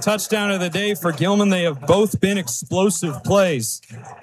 touchdown of the day for Gilman. They have both been explosive plays.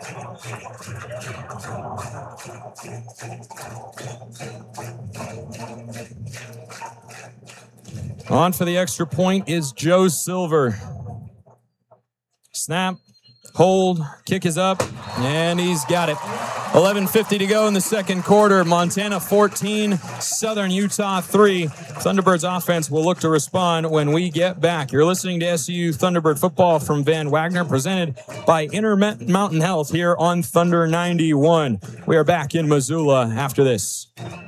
On for the extra point is Joe Silver. Snap, hold, kick is up, and he's got it. 11:50 to go in the second quarter. Montana 14, Southern Utah 3. Thunderbirds offense will look to respond when we get back. You're listening to SU Thunderbird football from Van Wagner, presented by Intermountain Health here on Thunder 91. We are back in Missoula after this.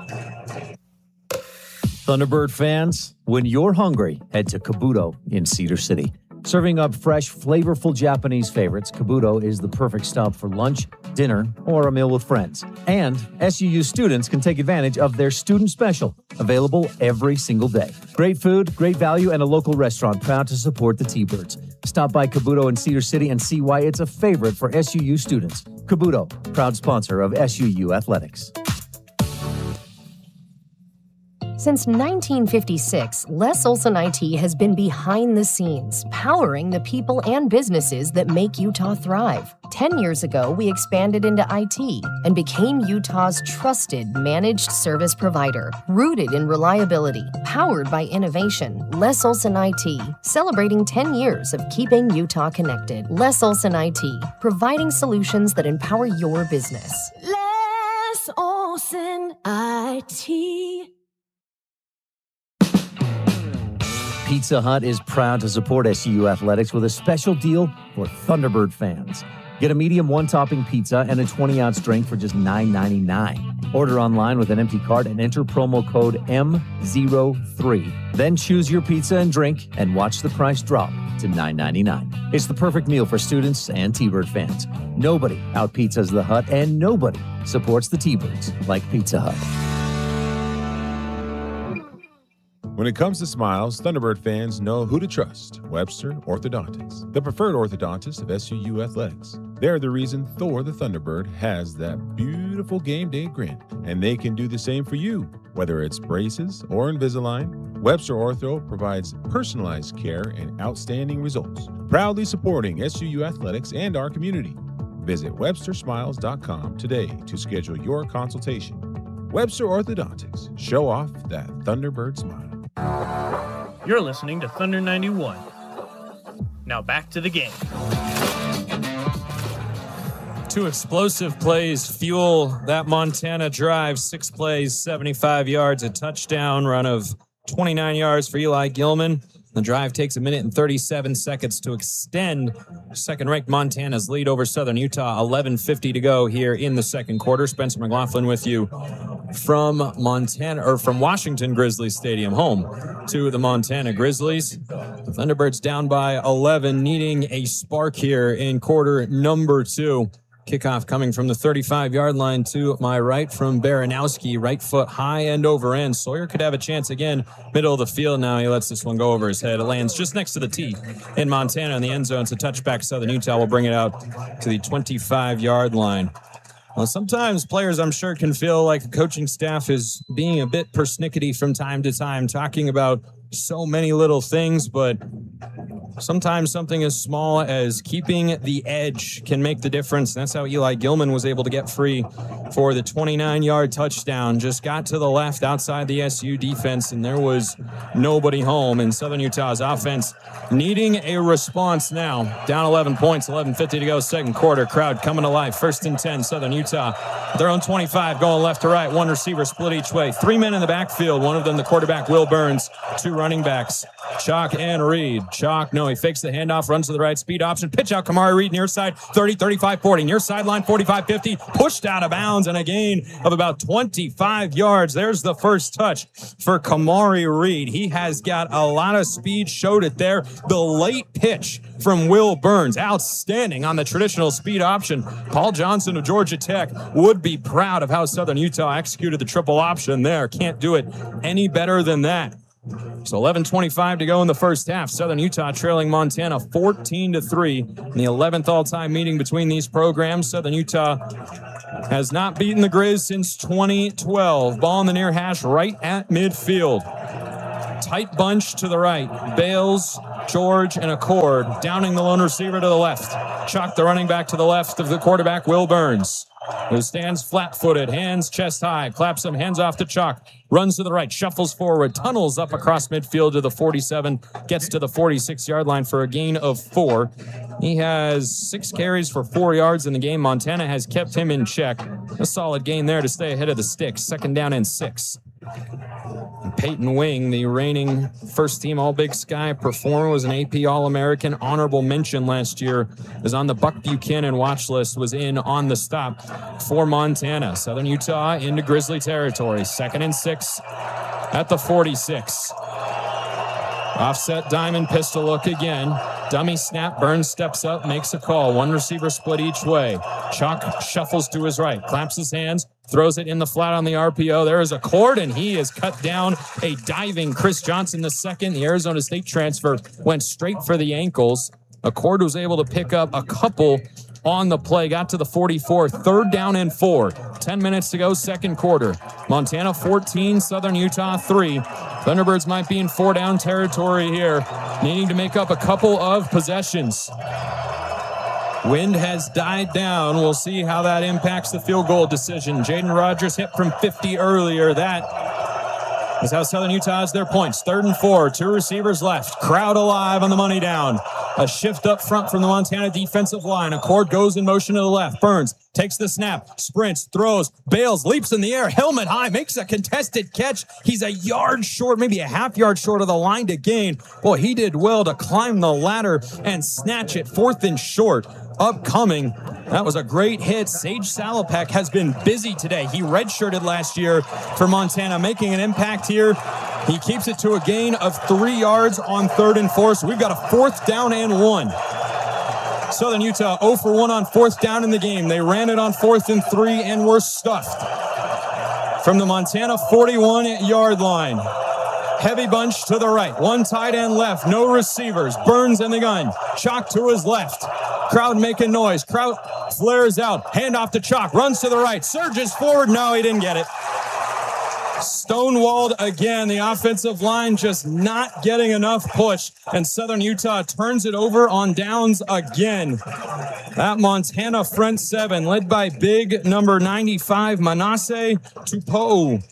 Thunderbird fans, when you're hungry, head to Kabuto in Cedar City. Serving up fresh, flavorful Japanese favorites, Kabuto is the perfect stop for lunch, dinner, or a meal with friends. And SUU students can take advantage of their student special, available every single day. Great food, great value, and a local restaurant proud to support the T-Birds. Stop by Kabuto in Cedar City and see why it's a favorite for SUU students. Kabuto, proud sponsor of SUU Athletics. Since 1956, Les Olson IT has been behind the scenes, powering the people and businesses that make Utah thrive. 10 years ago, we expanded into IT and became Utah's trusted managed service provider, rooted in reliability, powered by innovation. Les Olson IT, celebrating 10 years of keeping Utah connected. Les Olson IT, providing solutions that empower your business. Les Olson IT. Pizza Hut is proud to support SUU Athletics with a special deal for Thunderbird fans. Get a medium one-topping pizza and a 20-ounce drink for just $9.99. Order online with an empty cart and enter promo code M03. Then choose your pizza and drink and watch the price drop to $9.99. It's the perfect meal for students and T-Bird fans. Nobody out-pizzas the Hut, and nobody supports the T-Birds like Pizza Hut. When it comes to smiles, Thunderbird fans know who to trust: Webster Orthodontics, the preferred orthodontist of SUU Athletics. They're the reason Thor the Thunderbird has that beautiful game day grin, and they can do the same for you. Whether it's braces or Invisalign, Webster Ortho provides personalized care and outstanding results, proudly supporting SUU Athletics and our community. Visit WebsterSmiles.com today to schedule your consultation. Webster Orthodontics, show off that Thunderbird smile. You're listening to Thunder 91. Now back to the game. Two explosive plays fuel that Montana drive. 6 plays, 75 yards, a touchdown run of 29 yards for Eli Gilman. The drive takes 1 minute and 37 seconds to extend second-ranked Montana's lead over Southern Utah. 11:50 to go here in the second quarter. Spencer McLaughlin with you from Washington Grizzlies Stadium, home to the Montana Grizzlies. The Thunderbirds down by 11, needing a spark here in quarter number 2. Kickoff coming from the 35-yard line to my right from Baranowski. Right foot high end over end. Sawyer could have a chance again. Middle of the field now. He lets this one go over his head. It lands just next to the tee in Montana in the end zone. It's a touchback. Southern Utah will bring it out to the 25-yard line. Well, sometimes players, I'm sure, can feel like the coaching staff is being a bit persnickety from time to time, talking about so many little things, but sometimes something as small as keeping the edge can make the difference. That's how Eli Gilman was able to get free for the 29-yard touchdown. Just got to the left outside the SU defense, and there was nobody home. And Southern Utah's offense needing a response now. Down 11 points, 11:50 to go, second quarter. Crowd coming to life. 1st and 10, Southern Utah. Their own 25, going left to right. One receiver split each way. 3 men in the backfield. One of them the quarterback, Will Burns. 2 running backs, Chalk and Reed. Chalk, no, he fakes the handoff, runs to the right, speed option, pitch out, Kamari Reed, near side, 30, 35, 40, near sideline, 45, 50, pushed out of bounds, and a gain of about 25 yards. There's the first touch for Kamari Reed. He has got a lot of speed, showed it there. The late pitch from Will Burns, outstanding on the traditional speed option. Paul Johnson of Georgia Tech would be proud of how Southern Utah executed the triple option there. Can't do it any better than that. So 11:25 to go in the first half. Southern Utah trailing Montana 14-3 in the 11th all-time meeting between these programs. Southern Utah has not beaten the Grizz since 2012. Ball in the near hash right at midfield. Tight bunch to the right. Bales George, and Accord, downing the lone receiver to the left. Chalk, the running back, to the left of the quarterback, Will Burns, who stands flat-footed, hands chest high, claps him, hands off to Chalk, runs to the right, shuffles forward, tunnels up across midfield to the 47, gets to the 46-yard line for a gain of 4. He has 6 carries for 4 yards in the game. Montana has kept him in check. A solid gain there to stay ahead of the sticks. 2nd down and 6. Peyton Wing, the reigning first-team All-Big Sky performer, was an AP All-American honorable mention last year, is on the Buck Buchanan watch list, was in on the stop for Montana. Southern Utah into Grizzly territory. 2nd and 6 at the 46. Offset diamond pistol look again. Dummy snap. Burns steps up, makes a call. 1 receiver split each way. Chalk shuffles to his right, claps his hands, throws it in the flat on the RPO. There is Accord, and he is cut down. A diving Chris Johnson the second. The Arizona State transfer went straight for the ankles. Accord was able to pick up a couple on the play, got to the 44, 3rd down and 4. 10 minutes to go, 2nd quarter. Montana 14, Southern Utah 3. Thunderbirds might be in 4-down territory here, needing to make up a couple of possessions. Wind has died down. We'll see how that impacts the field goal decision. Jaden Rogers hit from 50 earlier. That is how Southern Utah has their points. 3rd and 4, 2 receivers left. Crowd alive on the money down. A shift up front from the Montana defensive line. Accord goes in motion to the left. Burns takes the snap, sprints, throws, bails, leaps in the air, helmet high, makes a contested catch. He's a yard short, maybe a half yard short of the line to gain. Boy, he did well to climb the ladder and snatch it. 4th and short. Upcoming. That was a great hit. Sage Salopek has been busy today. He redshirted last year for Montana, making an impact here. He keeps it to a gain of 3 yards on 3rd and 4, so we've got a 4th down and 1. Southern Utah 0 for 1 on 4th down in the game. They ran it on 4th and 3 and were stuffed. From the Montana 41-yard line. Heavy bunch to the right. 1 tight end left. No receivers. Burns in the gun. Chalk to his left. Crowd making noise. Crowd flares out. Hand off to Chalk. Runs to the right. Surges forward. No, he didn't get it. Stonewalled again. The offensive line just not getting enough push. And Southern Utah turns it over on downs again. That Montana front 7 led by big number 95, Manasseh Tupou.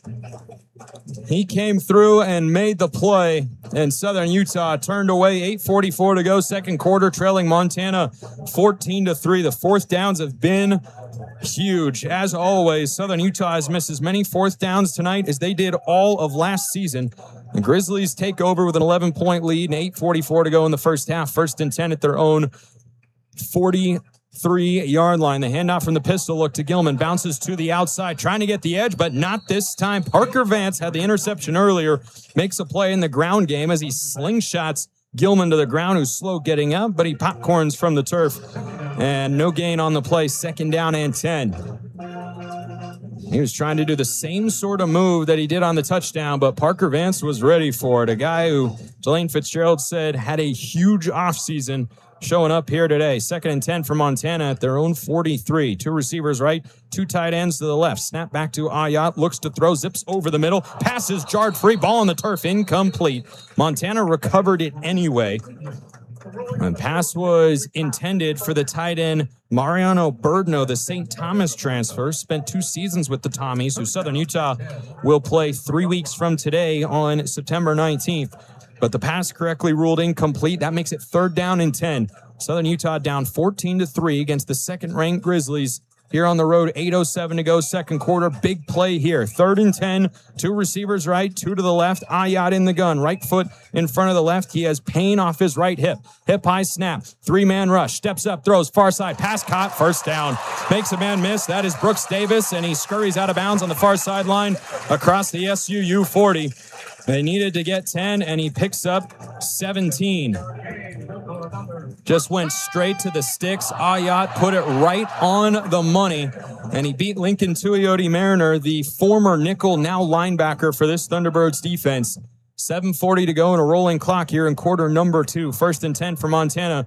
He came through and made the play, and Southern Utah turned away. 8:44 to go, 2nd quarter, trailing Montana 14-3. The 4th downs have been huge. As always, Southern Utah has missed as many 4th downs tonight as they did all of last season. The Grizzlies take over with an 11-point lead and 8:44 to go in the first half. 1st and 10 at their own 43-yard line. The handoff from the pistol look to Gilman. Bounces to the outside, trying to get the edge, but not this time. Parker Vance had the interception earlier. Makes a play in the ground game as he slingshots Gilman to the ground, who's slow getting up, but he popcorns from the turf. And no gain on the play. 2nd down and 10. He was trying to do the same sort of move that he did on the touchdown, but Parker Vance was ready for it. A guy who Delane Fitzgerald said had a huge offseason, showing up here today. 2nd and 10 for Montana at their own 43. 2 receivers right, 2 tight ends to the left. Snap back to Ayat, looks to throw, zips over the middle, passes jarred free, ball on the turf, incomplete. Montana recovered it anyway. And pass was intended for the tight end Mariano Birdno, the St. Thomas transfer. Spent 2 seasons with the Tommies, who Southern Utah will play 3 weeks from today on September 19th. But the pass correctly ruled incomplete. That makes it 3rd down and 10. Southern Utah down 14-3 against the 2nd-ranked Grizzlies. Here on the road, 8:07 to go, 2nd quarter. Big play here. 3rd and 10. 2 receivers right, 2 to the left. Ayat in the gun. Right foot in front of the left. He has Payne off his right hip. Hip high snap. 3-man rush. Steps up, throws far side. Pass caught. 1st down. Makes a man miss. That is Brooks Davis, and he scurries out of bounds on the far sideline across the SUU 40. They needed to get 10, and he picks up 17. Just went straight to the sticks. Ayat put it right on the money, and he beat Lincoln Tuioti Mariner, the former nickel, now linebacker for this Thunderbirds defense. 7:40 to go and a rolling clock here in quarter number 2. 1st and 10 for Montana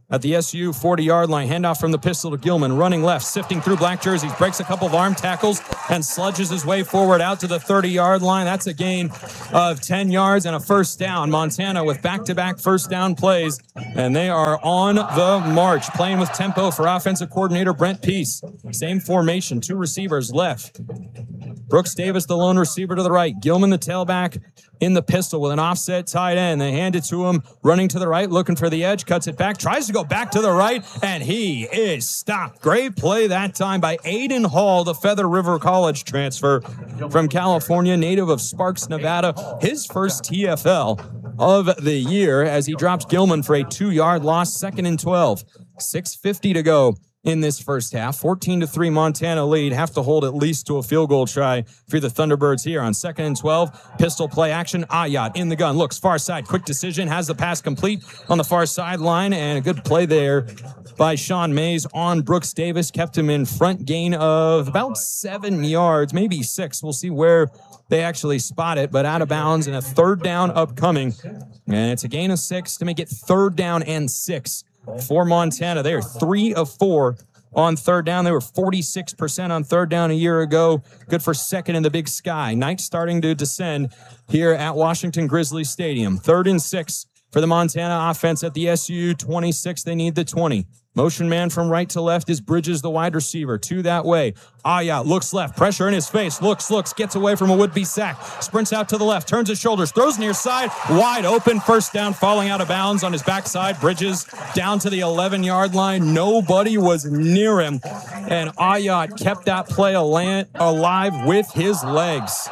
at the SU 40-yard line. Handoff from the pistol to Gilman, running left, sifting through black jerseys, breaks a couple of arm tackles, and sludges his way forward out to the 30-yard line. That's a gain of 10 yards and a first down. Montana with back-to-back first down plays, and they are on the march, playing with tempo for offensive coordinator Brent Peace. Same formation, 2 receivers left. Brooks Davis, the lone receiver to the right. Gilman, the tailback, in the pistol with an offset tight end. They hand it to him, running to the right, looking for the edge, cuts it back, tries to go back to the right, and he is stopped. Great play that time by Aiden Hall, the Feather River College transfer from California, native of Sparks, Nevada. His first TFL of the year as he drops Gilman for a 2-yard loss, 2nd and 12. 6:50 to go in this first half. 14-3 Montana lead. Have to hold at least to a field goal try for the Thunderbirds here on 2nd and 12. Pistol play action. Ayat in the gun. Looks far side. Quick decision. Has the pass complete on the far sideline. And a good play there by Sean Mays on Brooks Davis. Kept him in front. Gain of about 7 yards, maybe 6. We'll see where they actually spot it, but out of bounds and a 3rd down upcoming. And it's a gain of 6 to make it 3rd down and 6. For Montana. They are 3 of 4 on 3rd down. They were 46% on 3rd down a year ago. Good for 2nd in the Big Sky. Night starting to descend here at Washington Grizzly Stadium. 3rd and 6 for the Montana offense at the SU 26. They need the 20. Motion man from right to left is Bridges, the wide receiver. 2 that way. Ayat looks left. Pressure in his face. Looks. Gets away from a would-be sack. Sprints out to the left. Turns his shoulders. Throws near side. Wide open. First down. Falling out of bounds on his backside. Bridges down to the 11-yard line. Nobody was near him. And Ayat kept that play alive with his legs.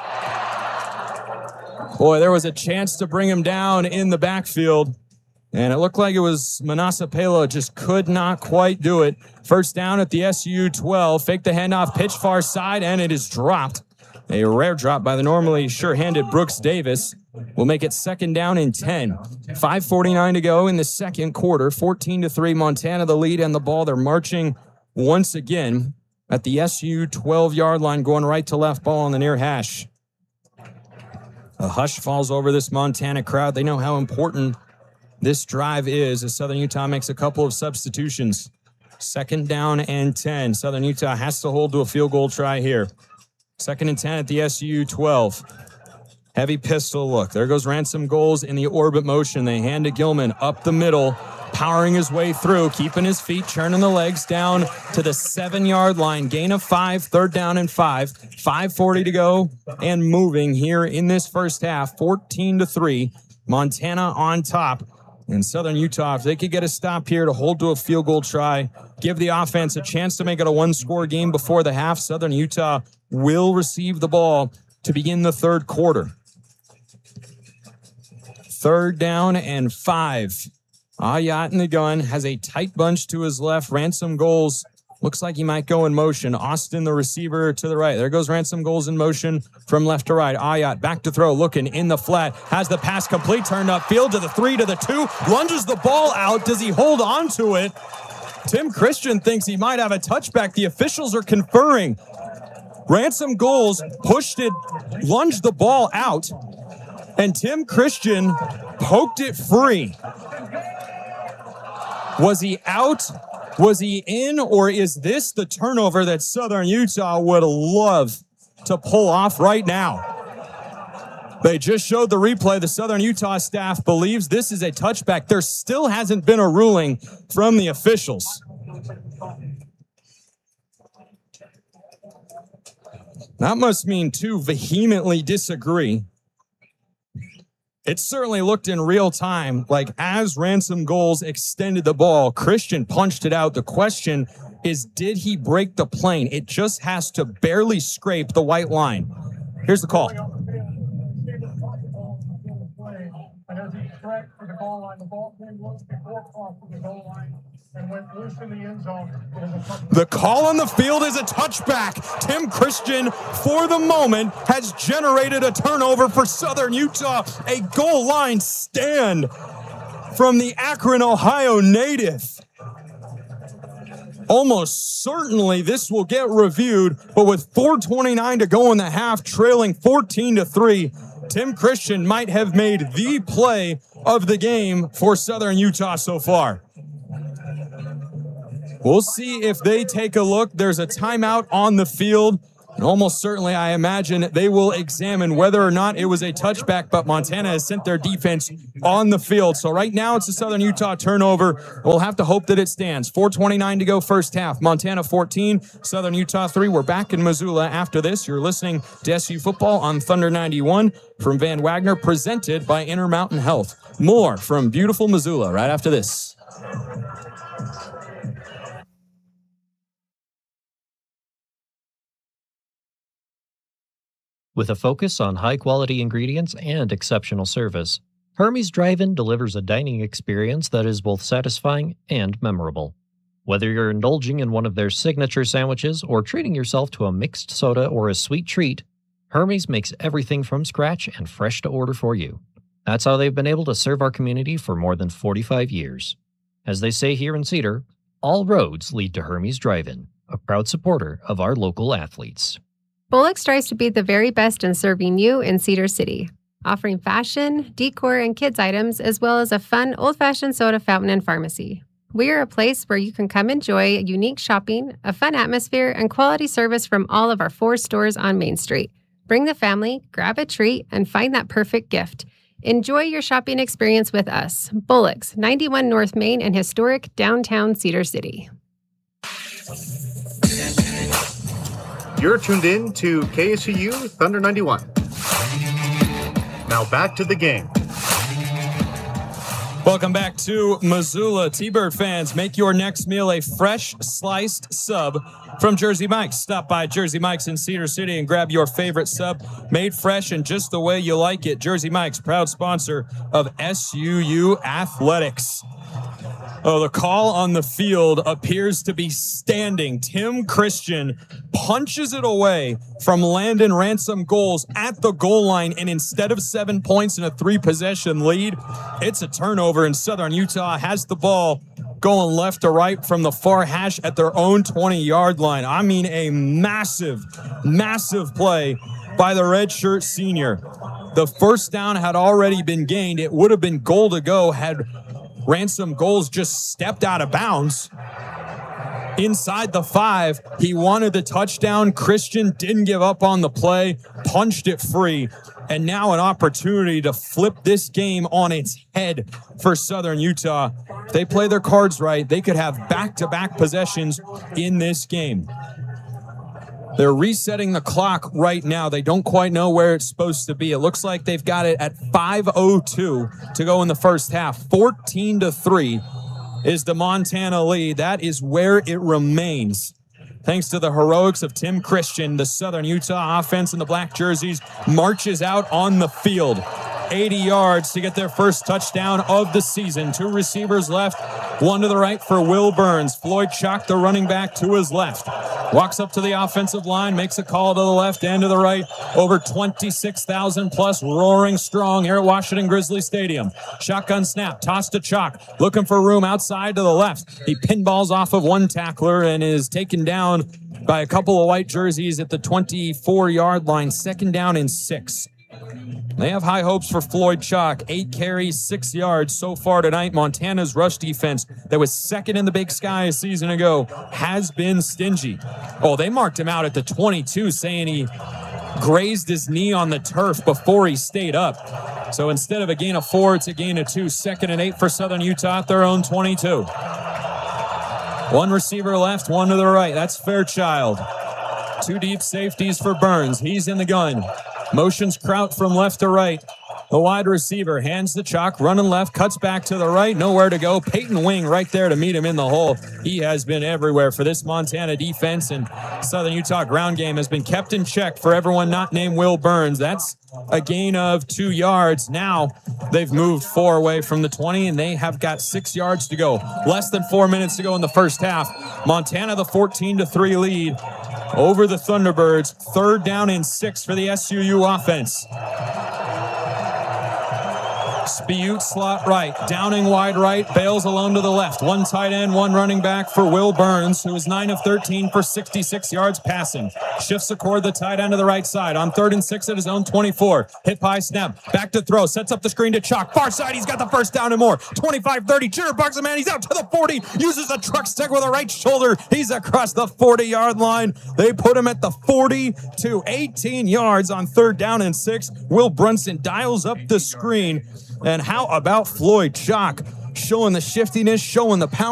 Boy, there was a chance to bring him down in the backfield. And it looked like it was Manasa Pelo, just could not quite do it. First down at the SU 12. Fake the handoff, pitch far side, and it is dropped. A rare drop by the normally sure-handed Brooks Davis will make it 2nd down and 10. 5:49 to go in the second quarter. 14-3 Montana the lead and the ball. They're marching once again at the SU 12-yard line, going right to left, ball on the near hash. A hush falls over this Montana crowd. They know how important this drive is as Southern Utah makes a couple of substitutions. 2nd down and 10. Southern Utah has to hold to a field goal try here. 2nd and 10 at the SU 12. Heavy pistol look. There goes Ransom Goals in the orbit motion. They hand to Gilman up the middle, powering his way through, keeping his feet, churning the legs down to the 7-yard line. Gain of 5, 3rd down and 5. 5:40 to go and moving here in this first half. 14-3. Montana on top. And Southern Utah, if they could get a stop here to hold to a field goal try, give the offense a chance to make it a 1-score game before the half, Southern Utah will receive the ball to begin the 3rd quarter. 3rd down and 5. Ayat in the gun, has a tight bunch to his left. Ransom Goals looks like he might go in motion. Austin, the receiver, to the right. There goes Ransom Goals in motion from left to right. Ayat back to throw, looking in the flat. Has the pass complete, turned upfield to the 3, to the 2. Lunges the ball out. Does he hold on to it? Tim Christian thinks he might have a touchback. The officials are conferring. Ransom Goals pushed it, lunged the ball out, and Tim Christian poked it free. Was he out? Was he in, or is this the turnover that Southern Utah would love to pull off right now? They just showed the replay. The Southern Utah staff believes this is a touchback. There still hasn't been a ruling from the officials. That must mean 2 vehemently disagree. It certainly looked in real time like as Ransom Goals extended the ball, Christian punched it out. The question is, did he break the plane? It just has to barely scrape the white line. Here's the call. The call on the field is a touchback. Tim Christian, for the moment, has generated a turnover for Southern Utah. A goal line stand from the Akron, Ohio native. Almost certainly this will get reviewed, but with 4:29 to go in the half, trailing 14-3, Tim Christian might have made the play of the game for Southern Utah so far. We'll see if they take a look. There's a timeout on the field. And almost certainly, I imagine, they will examine whether or not it was a touchback, but Montana has sent their defense on the field. So right now, it's a Southern Utah turnover. We'll have to hope that it stands. 4:29 to go first half. Montana 14, Southern Utah 3. We're back in Missoula after this. You're listening to SU Football on Thunder 91 from Van Wagner, presented by Intermountain Health. More from beautiful Missoula right after this. With a focus on high-quality ingredients and exceptional service, Hermes Drive-In delivers a dining experience that is both satisfying and memorable. Whether you're indulging in one of their signature sandwiches or treating yourself to a mixed soda or a sweet treat, Hermes makes everything from scratch and fresh to order for you. That's how they've been able to serve our community for more than 45 years. As they say here in Cedar, all roads lead to Hermes Drive-In, a proud supporter of our local athletes. Bullock strives to be the very best in serving you in Cedar City, offering fashion, decor, and kids items, as well as a fun old-fashioned soda fountain and pharmacy. We are a place where you can come enjoy unique shopping, a fun atmosphere, and quality service from all of our 4 stores on Main Street. Bring the family, grab a treat, and find that perfect gift. Enjoy your shopping experience with us. Bullock's, 91 North Main in historic downtown Cedar City. You're tuned in to KSUU Thunder 91. Now back to the game. Welcome back to Missoula. T-Bird fans, make your next meal a fresh sliced sub from Jersey Mike's. Stop by Jersey Mike's in Cedar City and grab your favorite sub, made fresh and just the way you like it. Jersey Mike's, proud sponsor of SUU Athletics. Oh, the call on the field appears to be standing. Tim Christian punches it away from Landon Ransom goals at the goal line, and instead of 7 points and a 3-possession lead, it's a turnover, and Southern Utah has the ball going left to right from the far hash at their own 20-yard line. I mean, a massive, massive play by the redshirt senior. The first down had already been gained. It would have been goal to go had Ransom Goals just stepped out of bounds inside the 5. He wanted the touchdown. Christian didn't give up on the play, punched it free, and now an opportunity to flip this game on its head for Southern Utah. If they play their cards right, they could have back-to-back possessions in this game. They're resetting the clock right now. They don't quite know where it's supposed to be. It looks like they've got it at 5:02 to go in the first half. 14-3 is the Montana lead. That is where it remains. Thanks to the heroics of Tim Christian, the Southern Utah offense in the black jerseys marches out on the field. 80 yards to get their first touchdown of the season. 2 receivers left, one to the right for Will Burns. Floyd Chalk, the running back, to his left. Walks up to the offensive line, makes a call to the left and to the right. Over 26,000 plus roaring strong here at Washington Grizzly Stadium. Shotgun snap, toss to Chalk, looking for room outside to the left. He pinballs off of one tackler and is taken down by a couple of white jerseys at the 24-yard line. 2nd down and 6. They have high hopes for Floyd Chalk. 8 carries, 6 yards so far tonight. Montana's rush defense, that was second in the Big Sky a season ago, has been stingy. Oh, they marked him out at the 22, saying he grazed his knee on the turf before he stayed up. So instead of a gain of 4, it's a gain of 2. 2nd and 8 for Southern Utah at their own 22. 1 receiver left, 1 to the right. That's Fairchild. 2 deep safeties for Burns. He's in the gun. Motions Kraut from left to right. The wide receiver hands the Chalk, running left, cuts back to the right, nowhere to go. Peyton Wing right there to meet him in the hole. He has been everywhere for this Montana defense, and Southern Utah ground game has been kept in check for everyone not named Will Burns. That's a gain of 2 yards. Now they've moved 4 away from the 20, and they have got 6 yards to go. Less than 4 minutes to go in the first half. Montana, the 14-3 lead over the Thunderbirds. 3rd down and 6 for the SUU offense. Spiyut slot right. Downing wide right. Bales alone to the left. One tight end, one running back for Will Burns, who is 9 of 13 for 66 yards passing. Shifts Accord, the tight end to the right side. On 3rd and 6 at his own 24. Hit by snap. Back to throw. Sets up the screen to Chalk. Far side, he's got the first down and more. 25-30. Jitterbugs him, man. He's out to the 40. Uses the truck stick with a right shoulder. He's across the 40-yard line. They put him at the 40 to 18 yards on 3rd down and 6. Will Brunson dials up the screen. And how about Floyd Chalk showing the shiftiness, showing the power?